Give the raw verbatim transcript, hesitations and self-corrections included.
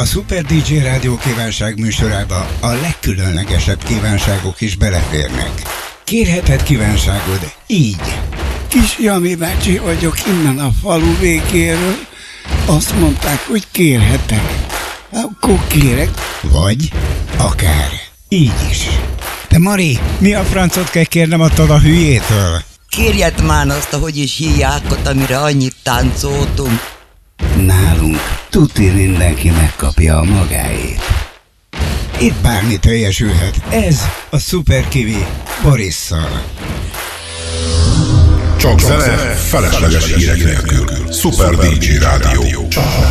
A Super dé dzsé Rádió kívánság műsorába a legkülönlegesebb kívánságok is beleférnek. Kérheted kívánságod így. Kis Jami bácsi vagyok innen a falu végéről. Azt mondták, hogy kérhetek. Akkor kérek. Vagy akár így is. De Mari, mi a francot kell kérnem attól a hülyétől? Kérjed már azt, ahogy is hívják, amire annyit táncoltunk. Nálunk tuti mindenki megkapja a magáét. Itt bármi teljesülhet. Ez a Super Kiwi Borisszal. Csak zene, felesleges hírek nélkül. Super dé dzsé Rádió.